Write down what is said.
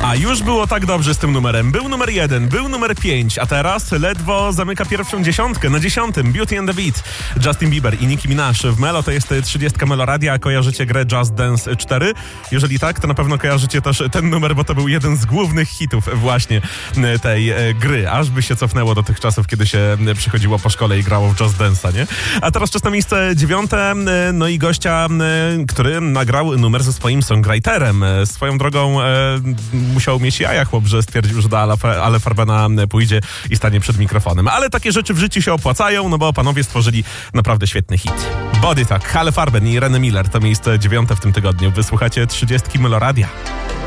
A już było tak dobrze z tym numerem. Był numer 1, był numer 5, a teraz ledwo zamyka pierwszą dziesiątkę. Na 10. Beauty and the Beat. Justin Bieber i Nicki Minaj w Melo. To jest 30 Meloradia. Kojarzycie grę Just Dance 4? Jeżeli tak, to na pewno kojarzycie też ten numer, bo to był jeden z głównych hitów właśnie tej gry. Aż by się cofnęło do tych czasów, kiedy się przychodziło po szkole i grało w Just Dance'a, nie? A teraz czas na miejsce 9. No i gościa, który nagrał numer ze swoim songwriterem. Swoją drogą musiał mieć jaja chłop, że stwierdził, że do Ale Farbena pójdzie i stanie przed mikrofonem. Ale takie rzeczy w życiu się opłacają, no bo panowie stworzyli naprawdę świetny hit. Body Talk, Ale Farben i René Miller to miejsce 9 w tym tygodniu. Wysłuchacie 30 Meloradia.